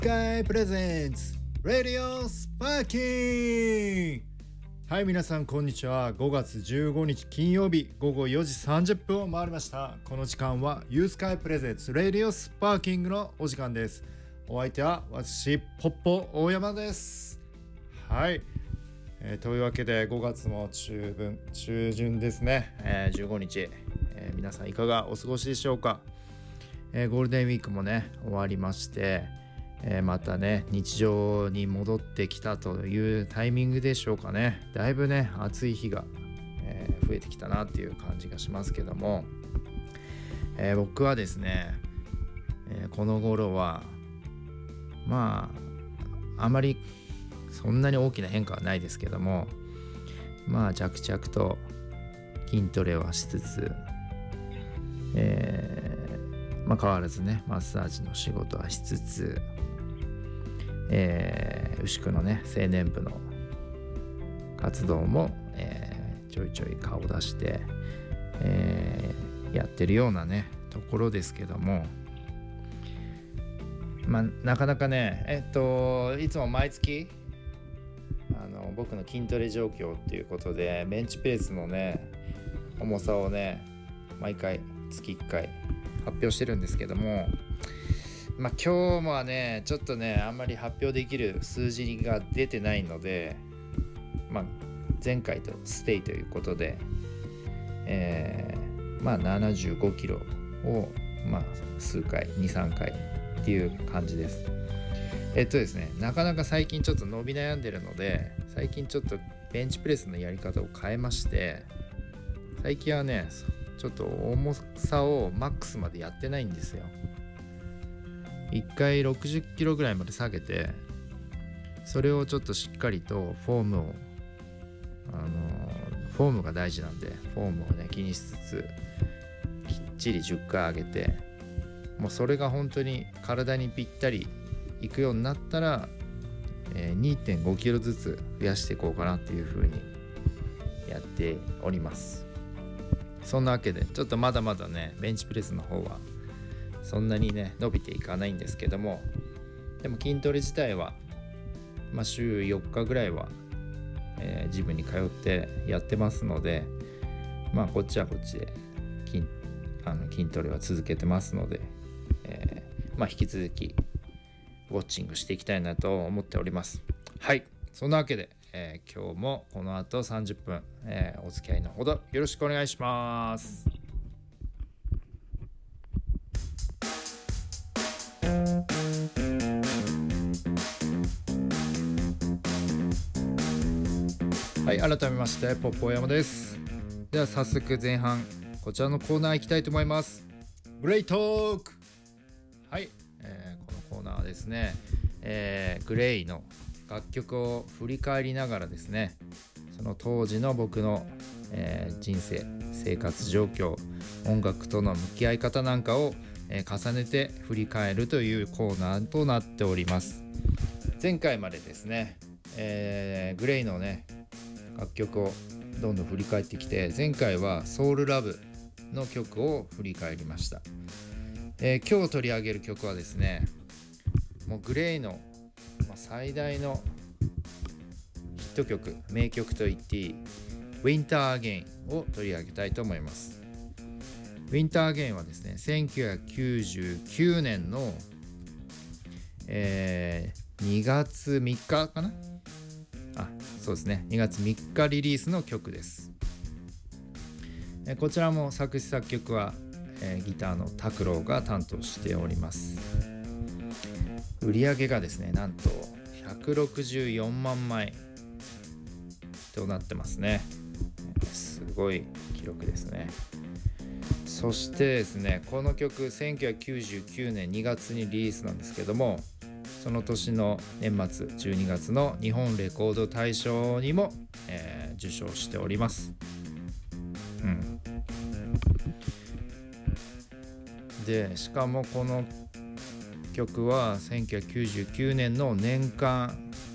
カイプレゼンツラディオスパーキング。はい、皆さんこんにちは。5月15日金曜日午後4時30分を回りました。この時間はユースカイプレゼンツラディオスパーキングのお時間です。お相手は私ポッポ大山です。はい、というわけで5月も中旬ですね、15日、皆さんいかがお過ごしでしょうか。ゴールデンウィークもね終わりまして、またね日常に戻ってきたというタイミングでしょうかね。だいぶね暑い日が、増えてきたなっていう感じがしますけども、僕はですね、この頃はまああまりそんなに大きな変化はないですけども、まあ着々と筋トレはしつつ、変わらずねマッサージの仕事はしつつ、牛久のね青年部の活動も、ちょいちょい顔出して、やってるようなねところですけども、なかなかねいつも毎月僕の筋トレ状況っていうことでベンチプレスのね重さをね毎回月1回発表してるんですけども、今日もはねちょっとねあんまり発表できる数字が出てないので、前回とステイということで、75キロを数回 2,3 回っていう感じです。ですね、なかなか最近ちょっと伸び悩んでるので、最近ちょっとベンチプレスのやり方を変えまして、最近はねちょっと重さをマックスまでやってないんですよ。1回60キロぐらいまで下げて、それをちょっとしっかりとフォームが大事なんでフォームをね気にしつつきっちり10回上げて、もうそれが本当に体にぴったりいくようになったら、2.5 キロずつ増やしていこうかなっていう風にやっております。そんなわけでちょっとまだまだねベンチプレスの方はそんなにね伸びていかないんですけども、でも筋トレ自体は、週4日ぐらいは、ジムに通ってやってますので、こっちはこっちで筋トレは続けてますので、引き続きウォッチングしていきたいなと思っております。はい、そんなわけで、今日もこの後30分、お付き合いのほどよろしくお願いします。はい、改めましてポッポ山です。では早速前半こちらのコーナー行きたいと思います。グレイトーク。はい、このコーナーはですね、グレイの楽曲を振り返りながらですね、その当時の僕の、人生生活状況音楽との向き合い方なんかを、重ねて振り返るというコーナーとなっております。前回までですね、グレイのね楽曲をどんどん振り返ってきて、前回はソウルラブの曲を振り返りました。今日取り上げる曲はですね、もうグレイの、最大のヒット曲名曲と言っていいWinter Again を取り上げたいと思います。Winter Again はですね1999年の、2月3日かな、そうですね、2月3日リリースの曲です。こちらも作詞作曲は、ギターの拓郎が担当しております。売り上げがですねなんと164万枚となってますね。すごい記録ですね。そしてですね、この曲1999年2月にリリースなんですけども、その年の年末12月の日本レコード大賞にも、受賞しております。でしかもこの曲は1999年の年間